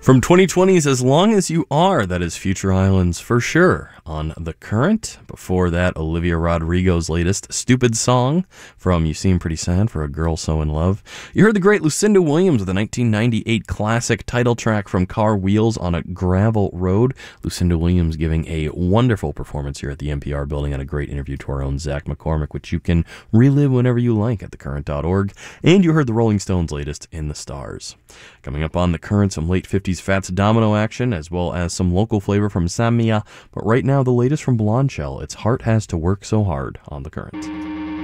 From 2020's As Long As You Are, that is Future Islands for sure on The Current. Before that, Olivia Rodrigo's latest Stupid Song from You Seem Pretty Sad for a Girl So in Love. You heard the great Lucinda Williams with a 1998 classic title track from Car Wheels on a Gravel Road. Lucinda Williams giving a wonderful performance here at the NPR building and a great interview to our own Zach McCormick, which you can relive whenever you like at thecurrent.org. And you heard the Rolling Stones' latest In the Stars. Coming up on The Current, some late 50s Fats Domino action, as well as some local flavor from Samia. But right now, the latest from Blondshell. It's Heart Has to Work So Hard on The Current.